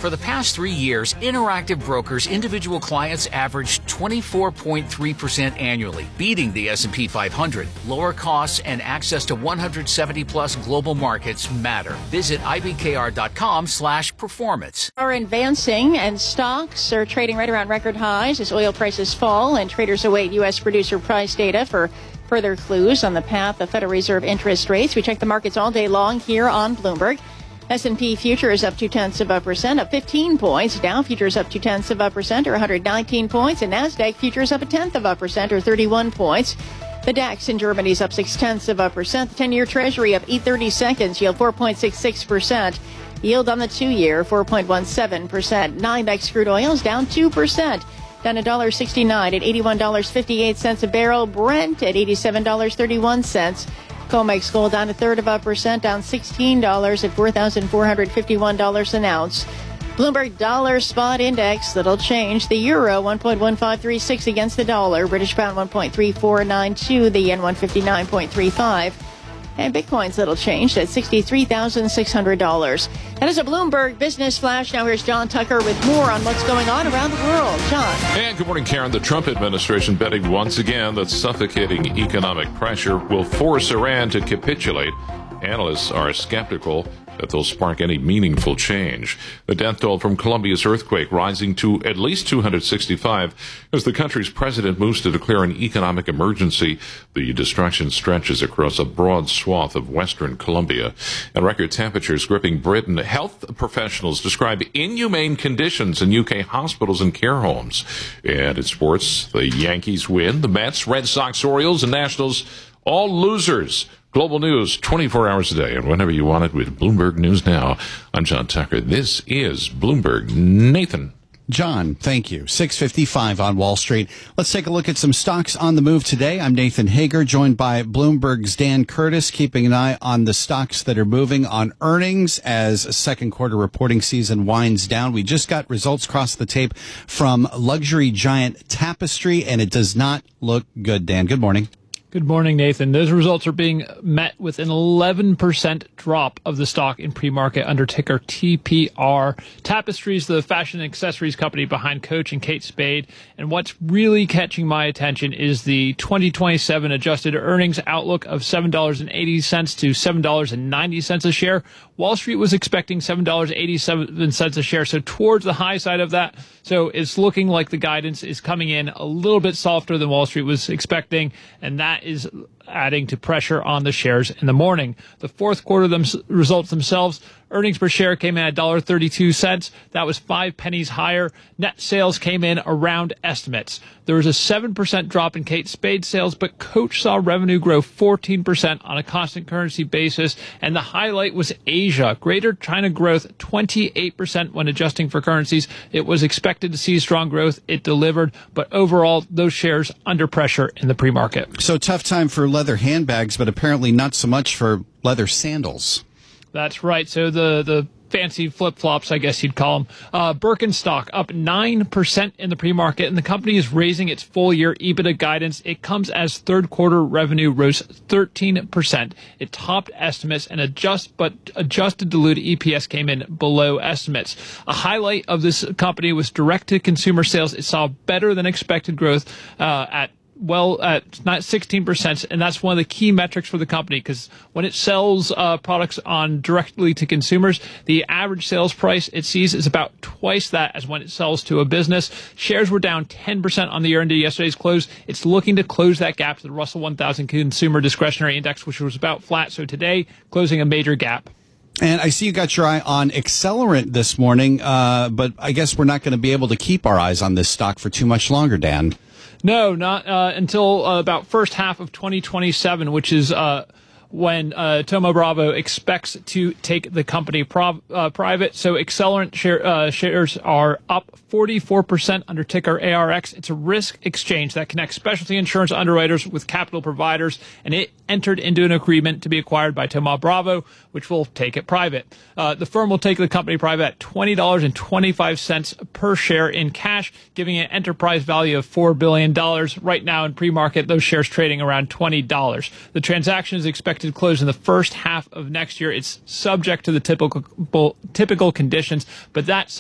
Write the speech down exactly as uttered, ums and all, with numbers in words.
For the past three years, Interactive Brokers individual clients averaged twenty-four point three percent annually, beating the S and P five hundred. Lower costs and access to one hundred seventy plus global markets matter. Visit I B K R dot com slash performance. Are advancing and stocks are trading right around record highs as oil prices fall and traders await U S producer price data for further clues on the path of Federal Reserve interest rates. We check the markets all day long here on Bloomberg. S and P futures up two-tenths of a percent, up fifteen points. Dow futures up two-tenths of a percent, or one hundred nineteen points. And NASDAQ futures up a tenth of a percent, or thirty-one points. The DAX in Germany is up six-tenths of a percent. The ten-year Treasury up eight thirty seconds, yield four point six six percent. Yield on the two-year, four point one seven percent. NYMEX crude oil is down two percent. Down one dollar sixty-nine at eighty-one dollars and fifty-eight cents a barrel. Brent at eighty-seven dollars and thirty-one cents. COMEX gold down a third of a percent, down sixteen dollars at four thousand four hundred fifty-one dollars an ounce. Bloomberg Dollar Spot Index, that'll change. The euro, one point one five three six against the dollar. British pound, one point three four nine two. The yen, one fifty-nine point three five. And Bitcoin's little changed at sixty-three thousand six hundred dollars. That is a Bloomberg Business Flash. Now here's John Tucker with more on what's going on around the world. John. And good morning, Karen. The Trump administration betting once again that suffocating economic pressure will force Iran to capitulate. Analysts are skeptical that they'll spark any meaningful change. The death toll from Colombia's earthquake rising to at least two hundred sixty-five as the country's president moves to declare an economic emergency. The destruction stretches across a broad swath of western Colombia. And record temperatures gripping Britain. Health professionals describe inhumane conditions in U K hospitals and care homes. And in sports, the Yankees win. The Mets, Red Sox, Orioles, and Nationals, all losers. Global news, twenty-four hours a day, and whenever you want it with Bloomberg News Now. I'm John Tucker. This is Bloomberg. Nathan. John, thank you. six fifty-five on Wall Street. Let's take a look at some stocks on the move today. I'm Nathan Hager, joined by Bloomberg's Dan Curtis, keeping an eye on the stocks that are moving on earnings as second quarter reporting season winds down. We just got results across the tape from luxury giant Tapestry, and it does not look good. Dan, good morning. Good morning, Nathan. Those results are being met with an eleven percent drop of the stock in pre-market under ticker T P R. Tapestry is the fashion and accessories company behind Coach and Kate Spade. And what's really catching my attention is the twenty twenty-seven adjusted earnings outlook of seven dollars and eighty cents to seven dollars and ninety cents a share. Wall Street was expecting seven dollars and eighty-seven cents a share, so towards the high side of that. So it's looking like the guidance is coming in a little bit softer than Wall Street was expecting, and that is adding to pressure on the shares in the morning. The fourth quarter them, results themselves, earnings per share came in at one dollar and thirty-two cents. That was five pennies higher. Net sales came in around estimates. There was a seven percent drop in Kate Spade sales, but Coach saw revenue grow fourteen percent on a constant currency basis, and the highlight was Asia. Greater China growth twenty-eight percent when adjusting for currencies. It was expected to see strong growth. It delivered, but overall, those shares under pressure in the pre-market. So tough time for leather handbags, but apparently not so much for leather sandals. That's right. So the, the fancy flip-flops, I guess you'd call them. Uh, Birkenstock up nine percent in the pre-market, and the company is raising its full-year EBITDA guidance. It comes as third-quarter revenue rose thirteen percent. It topped estimates, and adjust, but adjusted diluted E P S came in below estimates. A highlight of this company was direct-to-consumer sales. It saw better-than-expected growth uh, at well at not sixteen percent, and that's one of the key metrics for the company, because when it sells uh, products on directly to consumers, the average sales price it sees is about twice that as when it sells to a business. Shares were down ten percent on the year into yesterday's close. It's looking to close that gap to the Russell one thousand Consumer Discretionary Index, which was about flat. So today, closing a major gap. And I see you got your eye on Accelerant this morning, uh, but I guess we're not going to be able to keep our eyes on this stock for too much longer, Dan. No, not uh, until uh, about first half of twenty twenty-seven, which is uh, when uh, Thoma Bravo expects to take the company prov- uh, private. So Accelerant share, uh, shares are up forty-four percent under ticker A R X. It's a risk exchange that connects specialty insurance underwriters with capital providers, and it entered into an agreement to be acquired by Thoma Bravo, which will take it private. Uh, the firm will take the company private at twenty dollars and twenty-five cents per share in cash, giving it an enterprise value of four billion dollars. Right now in pre-market, those shares trading around twenty dollars. The transaction is expected to close in the first half of next year. It's subject to the typical typical conditions, but that